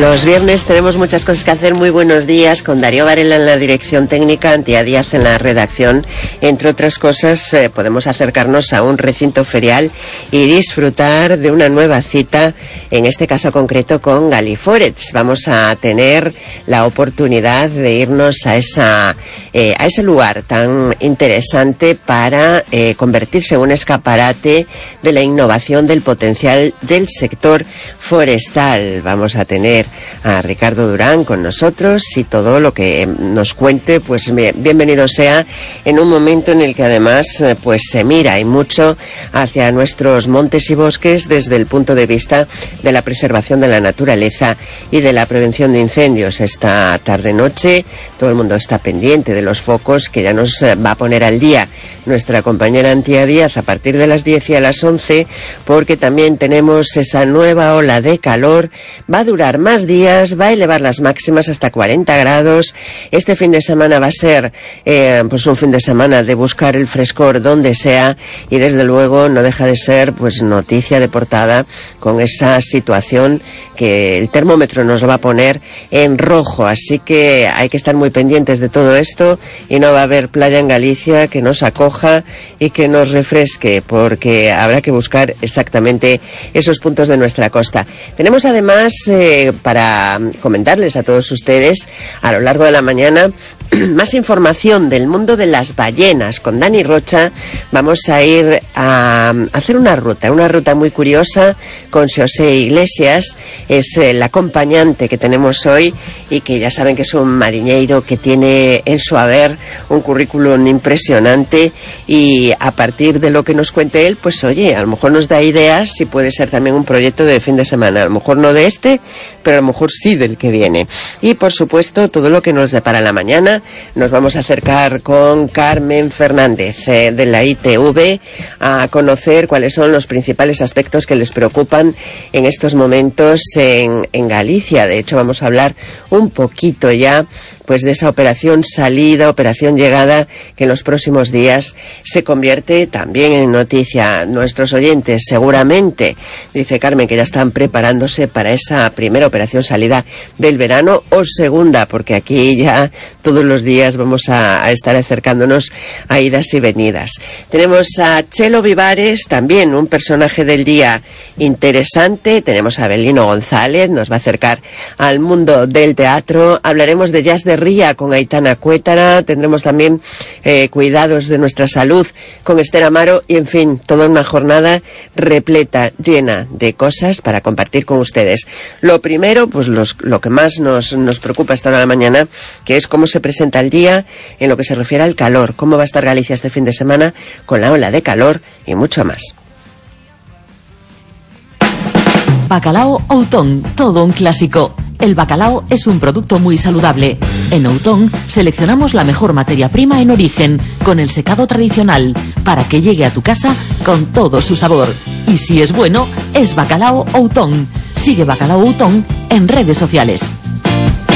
Los viernes tenemos muchas cosas que hacer. Muy buenos días, con Darío Varela en la dirección técnica, Antía Díaz en la redacción. Entre otras cosas, podemos acercarnos a un recinto ferial y disfrutar de una nueva cita, en este caso concreto con Galiforets. Vamos a tener la oportunidad de irnos a ese lugar tan interesante para convertirse en un escaparate de la innovación, del potencial del sector forestal. Vamos a tener a Ricardo Durán con nosotros y todo lo que nos cuente, pues bienvenido sea, en un momento en el que además pues se mira y mucho hacia nuestros montes y bosques desde el punto de vista de la preservación de la naturaleza y de la prevención de incendios. Esta tarde-noche todo el mundo está pendiente de los focos que ya nos va a poner al día nuestra compañera Antía Díaz a partir de las 10 y a las 11, porque también tenemos esa nueva ola de calor. Va a durar más días, va a elevar las máximas hasta 40 grados. Este fin de semana va a ser pues un fin de semana de buscar el frescor donde sea, y desde luego no deja de ser pues noticia de portada con esa situación que el termómetro nos lo va a poner en rojo. Así que hay que estar muy pendientes de todo esto, y no va a haber playa en Galicia que nos acoja y que nos refresque, porque habrá que buscar exactamente esos puntos de nuestra costa. Tenemos además para comentarles a todos ustedes a lo largo de la mañana más información del mundo de las ballenas. Con Dani Rocha vamos a ir a hacer una ruta muy curiosa con José Iglesias. Es el acompañante que tenemos hoy, y que ya saben que es un mariñeiro que tiene en su haber un currículum impresionante, y a partir de lo que nos cuente él, pues oye, a lo mejor nos da ideas si puede ser también un proyecto de fin de semana, a lo mejor no de este, pero a lo mejor sí del que viene. Y por supuesto todo lo que nos depara la mañana. Nos vamos a acercar con Carmen Fernández de la ITV a conocer cuáles son los principales aspectos que les preocupan en estos momentos en Galicia. De hecho, vamos a hablar un poquito ya pues de esa operación salida, operación llegada, que en los próximos días se convierte también en noticia. Nuestros oyentes seguramente, dice Carmen, que ya están preparándose para esa primera operación salida del verano, o segunda, porque aquí ya todos los días vamos a estar acercándonos a idas y venidas. Tenemos a Chelo Vivares, también un personaje del día interesante. Tenemos a Belino González, nos va a acercar al mundo del teatro. Hablaremos de jazz de Ría con Aitana Cuétara. Tendremos también cuidados de nuestra salud con Esther Amaro, y en fin, toda una jornada repleta, llena de cosas para compartir con ustedes. Lo primero, pues lo que más nos preocupa esta hora de la mañana, que es cómo se presenta el día en lo que se refiere al calor, cómo va a estar Galicia este fin de semana con la ola de calor y mucho más. Bacalao Outón, todo un clásico. El bacalao es un producto muy saludable. En Outón seleccionamos la mejor materia prima en origen, con el secado tradicional, para que llegue a tu casa con todo su sabor. Y si es bueno, es Bacalao Outón. Sigue Bacalao Outón en redes sociales.